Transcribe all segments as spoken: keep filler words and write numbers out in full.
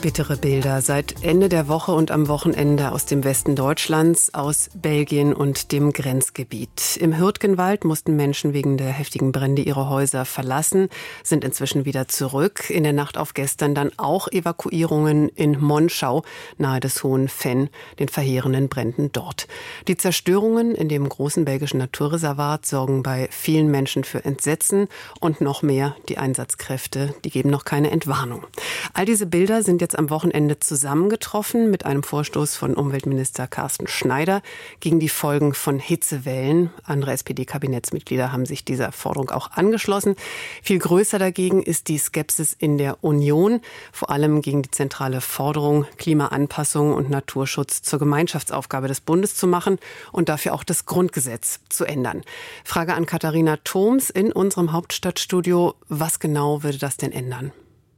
Bittere Bilder seit Ende der Woche und am Wochenende aus dem Westen Deutschlands, aus Belgien und dem Grenzgebiet. Im Hürtgenwald mussten Menschen wegen der heftigen Brände ihre Häuser verlassen, sind inzwischen wieder zurück. In der Nacht auf gestern dann auch Evakuierungen in Monschau, nahe des Hohen Venn, den verheerenden Bränden dort. Die Zerstörungen in dem großen belgischen Naturreservat sorgen bei vielen Menschen für Entsetzen und noch mehr die Einsatzkräfte, die geben noch keine Entwarnung. All diese Bilder sind jetzt am Wochenende zusammengetroffen mit einem Vorstoß von Umweltminister Carsten Schneider gegen die Folgen von Hitzewellen. Andere S P D-Kabinettsmitglieder haben sich dieser Forderung auch angeschlossen. Viel größer dagegen ist die Skepsis in der Union, vor allem gegen die zentrale Forderung, Klimaanpassung und Naturschutz zur Gemeinschaftsaufgabe des Bundes zu machen und dafür auch das Grundgesetz zu ändern. Frage an Katharina Thoms in unserem Hauptstadtstudio. Was genau würde das denn ändern?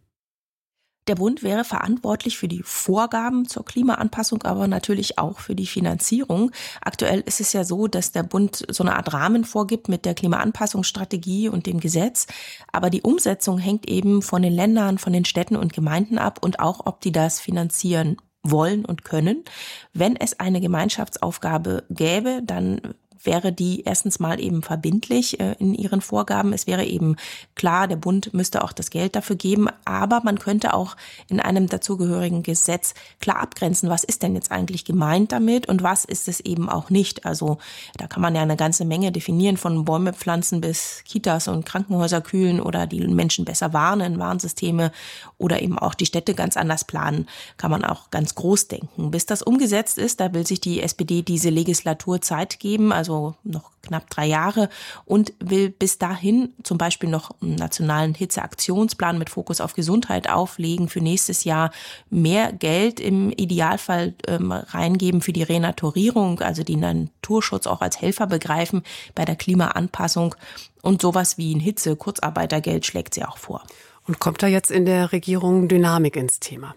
Der Bund wäre verantwortlich für die Vorgaben zur Klimaanpassung, aber natürlich auch für die Finanzierung. Aktuell ist es ja so, dass der Bund so eine Art Rahmen vorgibt mit der Klimaanpassungsstrategie und dem Gesetz. Aber die Umsetzung hängt eben von den Ländern, von den Städten und Gemeinden ab und auch, ob die das finanzieren wollen und können. Wenn es eine Gemeinschaftsaufgabe gäbe, dann wäre die erstens mal eben verbindlich äh, in ihren Vorgaben. Es wäre eben klar, der Bund müsste auch das Geld dafür geben, aber man könnte auch in einem dazugehörigen Gesetz klar abgrenzen, was ist denn jetzt eigentlich gemeint damit und was ist es eben auch nicht. Also da kann man ja eine ganze Menge definieren, von Bäume pflanzen bis Kitas und Krankenhäuser kühlen oder die Menschen besser warnen, Warnsysteme oder eben auch die Städte ganz anders planen, kann man auch ganz groß denken. Bis das umgesetzt ist, da will sich die S P D diese Legislatur Zeit geben, also also noch knapp drei Jahre und will bis dahin zum Beispiel noch einen nationalen Hitzeaktionsplan mit Fokus auf Gesundheit auflegen, für nächstes Jahr mehr Geld im Idealfall ähm, reingeben für die Renaturierung, also den Naturschutz auch als Helfer begreifen bei der Klimaanpassung und sowas wie ein Hitze-Kurzarbeitergeld schlägt sie auch vor. Und kommt da jetzt in der Regierung Dynamik ins Thema?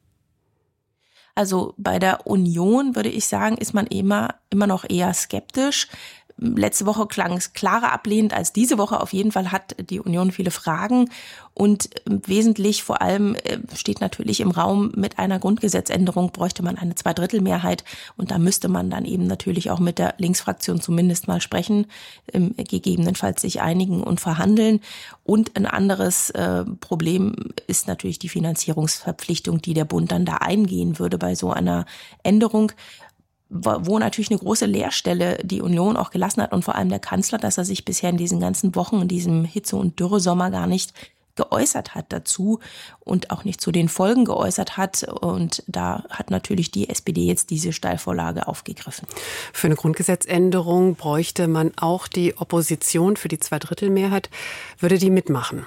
Also bei der Union, würde ich sagen, ist man immer, immer noch eher skeptisch. Letzte Woche klang es klarer ablehnend als diese Woche. Auf jeden Fall hat die Union viele Fragen. Und wesentlich vor allem steht natürlich im Raum, mit einer Grundgesetzänderung bräuchte man eine Zweidrittelmehrheit. Und da müsste man dann eben natürlich auch mit der Linksfraktion zumindest mal sprechen, gegebenenfalls sich einigen und verhandeln. Und ein anderes äh, Problem ist natürlich die Finanzierungsverpflichtung, die der Bund dann da eingehen würde bei so einer Änderung, wo natürlich eine große Leerstelle die Union auch gelassen hat und vor allem der Kanzler, dass er sich bisher in diesen ganzen Wochen, in diesem Hitze- und Dürresommer gar nicht geäußert hat dazu und auch nicht zu den Folgen geäußert hat. Und da hat natürlich die S P D jetzt diese Steilvorlage aufgegriffen. Für eine Grundgesetzänderung bräuchte man auch die Opposition für die Zweidrittelmehrheit. Würde die mitmachen?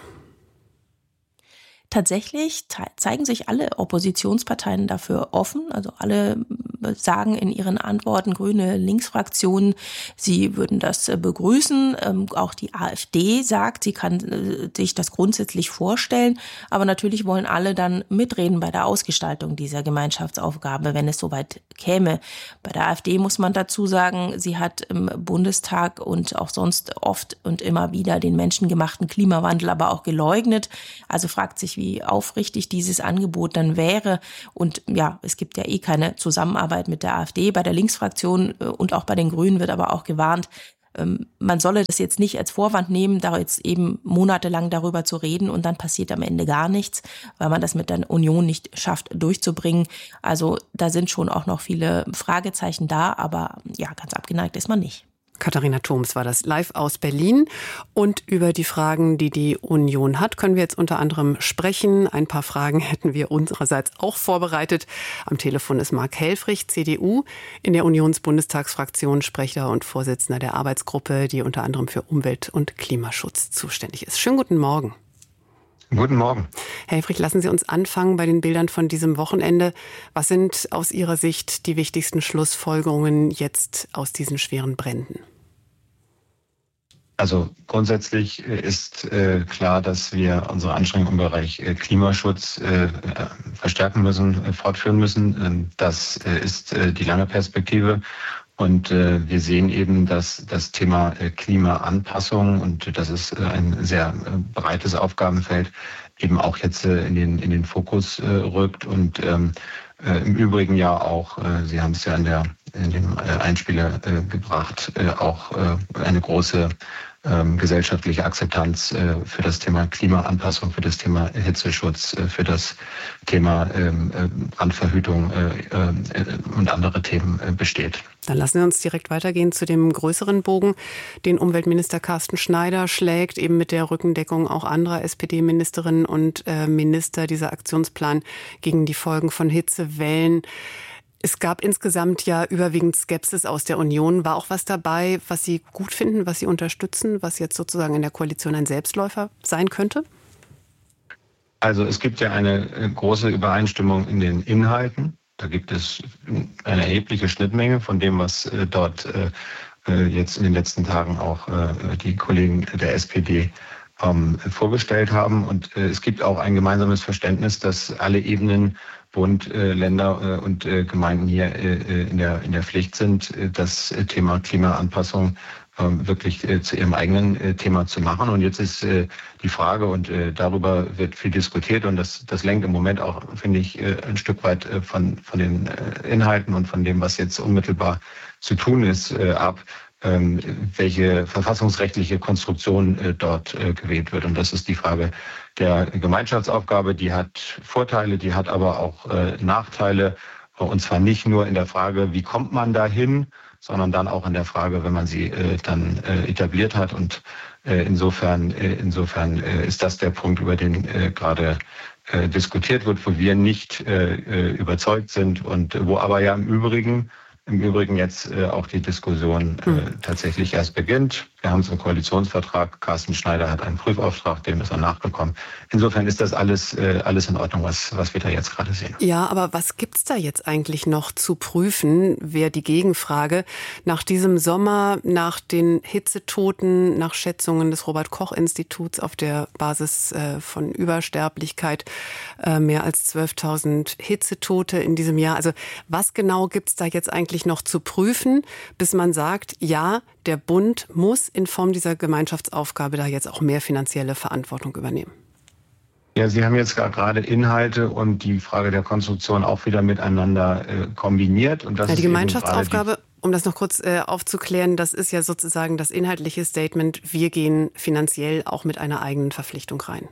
Tatsächlich zeigen sich alle Oppositionsparteien dafür offen. Also alle sagen in ihren Antworten, Grüne, Linksfraktionen, sie würden das begrüßen. Auch die AfD sagt, sie kann sich das grundsätzlich vorstellen. Aber natürlich wollen alle dann mitreden bei der Ausgestaltung dieser Gemeinschaftsaufgabe, wenn es soweit käme. Bei der AfD muss man dazu sagen, sie hat im Bundestag und auch sonst oft und immer wieder den menschengemachten Klimawandel aber auch geleugnet. Also fragt sich, wie wie aufrichtig dieses Angebot dann wäre. Und ja, es gibt ja eh keine Zusammenarbeit mit der AfD. Bei der Linksfraktion und auch bei den Grünen wird aber auch gewarnt, man solle das jetzt nicht als Vorwand nehmen, da jetzt eben monatelang darüber zu reden und dann passiert am Ende gar nichts, weil man das mit der Union nicht schafft durchzubringen. Also da sind schon auch noch viele Fragezeichen da, aber ja, ganz abgeneigt ist man nicht. Katharina Thoms war das live aus Berlin. Und über die Fragen, die die Union hat, können wir jetzt unter anderem sprechen. Ein paar Fragen hätten wir unsererseits auch vorbereitet. Am Telefon ist Marc Helfrich, C D U, in der Unionsbundestagsfraktion Sprecher und Vorsitzender der Arbeitsgruppe, die unter anderem für Umwelt- und Klimaschutz zuständig ist. Schönen guten Morgen. Guten Morgen. Herr Helfrich, lassen Sie uns anfangen bei den Bildern von diesem Wochenende. Was sind aus Ihrer Sicht die wichtigsten Schlussfolgerungen jetzt aus diesen schweren Bränden? Also grundsätzlich ist äh, klar, dass wir unsere Anstrengungen im Bereich äh, Klimaschutz äh, verstärken müssen, äh, fortführen müssen. Ähm, das äh, ist äh, die lange Perspektive. Und äh, wir sehen eben, dass das Thema äh, Klimaanpassung, und das ist äh, ein sehr äh, breites Aufgabenfeld, eben auch jetzt in den, in den Fokus rückt und ähm, äh, im Übrigen ja auch, äh, Sie haben es ja in, der, in dem Einspieler äh, gebracht, äh, auch äh, eine große ähm, gesellschaftliche Akzeptanz äh, für das Thema Klimaanpassung, für das Thema Hitzeschutz, äh, für das Thema ähm, Brandverhütung äh, äh, und andere Themen äh, besteht. Dann lassen wir uns direkt weitergehen zu dem größeren Bogen, den Umweltminister Carsten Schneider schlägt, eben mit der Rückendeckung auch anderer S P D-Ministerinnen und äh, Minister, dieser Aktionsplan gegen die Folgen von Hitzewellen. Es gab insgesamt ja überwiegend Skepsis aus der Union. War auch was dabei, was Sie gut finden, was Sie unterstützen, was jetzt sozusagen in der Koalition ein Selbstläufer sein könnte? Also es gibt ja eine große Übereinstimmung in den Inhalten. Da gibt es eine erhebliche Schnittmenge von dem, was äh, dort äh, jetzt in den letzten Tagen auch äh, die Kollegen der S P D ähm, vorgestellt haben. Und äh, es gibt auch ein gemeinsames Verständnis, dass alle Ebenen, Bund, äh, Länder äh, und äh, Gemeinden hier äh, in der, in der Pflicht sind, äh, das Thema Klimaanpassung äh, wirklich äh, zu ihrem eigenen äh, Thema zu machen. Und jetzt ist äh, die Frage, und äh, darüber wird viel diskutiert, und das, das lenkt im Moment auch, finde ich, äh, ein Stück weit äh, von, von den äh, Inhalten und von dem, was jetzt unmittelbar zu tun ist, äh, ab, ähm, welche verfassungsrechtliche Konstruktion äh, dort äh, gewählt wird. Und das ist die Frage der Gemeinschaftsaufgabe. Die hat Vorteile, die hat aber auch äh, Nachteile. Und zwar nicht nur in der Frage, wie kommt man dahin, sondern dann auch in der Frage, wenn man sie äh, dann äh, etabliert hat. Und äh, insofern, äh, insofern äh, ist das der Punkt, über den äh, gerade äh, diskutiert wird, wo wir nicht äh, überzeugt sind und wo aber ja im Übrigen Im Übrigen jetzt äh, auch die Diskussion äh, mhm. tatsächlich erst beginnt. Wir haben es im Koalitionsvertrag. Carsten Schneider hat einen Prüfauftrag, dem ist er nachgekommen. Insofern ist das alles, äh, alles in Ordnung, was, was wir da jetzt gerade sehen. Ja, aber was gibt's da jetzt eigentlich noch zu prüfen, wäre die Gegenfrage. Nach diesem Sommer, nach den Hitzetoten, nach Schätzungen des Robert-Koch-Instituts auf der Basis äh, von Übersterblichkeit, äh, mehr als zwölftausend Hitzetote in diesem Jahr. Also was genau gibt's da jetzt eigentlich noch zu prüfen, bis man sagt, ja, der Bund muss in Form dieser Gemeinschaftsaufgabe da jetzt auch mehr finanzielle Verantwortung übernehmen? Ja, Sie haben jetzt gerade Inhalte und die Frage der Konstruktion auch wieder miteinander äh, kombiniert. Und das ja, die ist Gemeinschaftsaufgabe, um das noch kurz äh, aufzuklären, das ist ja sozusagen das inhaltliche Statement, wir gehen finanziell auch mit einer eigenen Verpflichtung rein.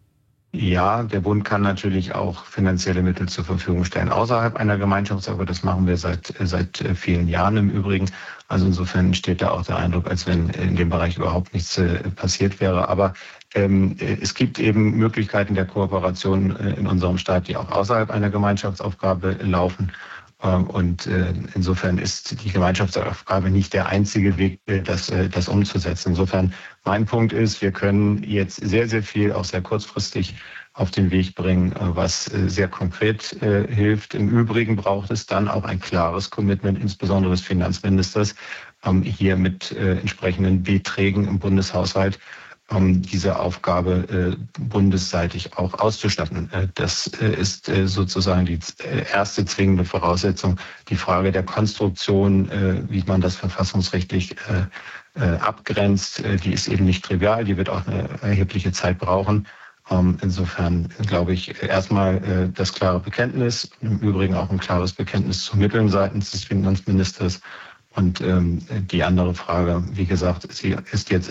Ja, der Bund kann natürlich auch finanzielle Mittel zur Verfügung stellen außerhalb einer Gemeinschaftsaufgabe. Das machen wir seit seit vielen Jahren im Übrigen. Also insofern entsteht da auch der Eindruck, als wenn in dem Bereich überhaupt nichts äh, passiert wäre. Aber ähm, es gibt eben Möglichkeiten der Kooperation äh, in unserem Staat, die auch außerhalb einer Gemeinschaftsaufgabe laufen. Und insofern ist die Gemeinschaftsaufgabe nicht der einzige Weg, das, das umzusetzen. Insofern mein Punkt ist, wir können jetzt sehr, sehr viel, auch sehr kurzfristig auf den Weg bringen, was sehr konkret hilft. Im Übrigen braucht es dann auch ein klares Commitment, insbesondere des Finanzministers, hier mit entsprechenden Beträgen im Bundeshaushalt um diese Aufgabe äh, bundesseitig auch auszustatten. Äh, das äh, ist äh, sozusagen die äh, erste zwingende Voraussetzung. Die Frage der Konstruktion, äh, wie man das verfassungsrechtlich äh, äh, abgrenzt, äh, die ist eben nicht trivial. Die wird auch eine erhebliche Zeit brauchen. Ähm, insofern glaube ich erstmal äh, das klare Bekenntnis, im Übrigen auch ein klares Bekenntnis zu Mitteln seitens des Finanzministers. Und ähm, die andere Frage, wie gesagt, sie ist jetzt